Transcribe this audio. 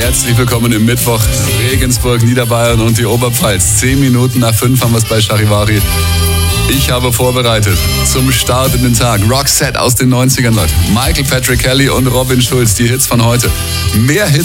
Herzlich willkommen im Mittwoch. Regensburg, Niederbayern und die Oberpfalz. 10 Minuten nach 5 haben wir es bei Charivari. Ich habe vorbereitet zum Start in den Tag Roxette aus den 90ern, Leute. Michael Patrick Kelly und Robin Schulz, die Hits von heute. Mehr Hits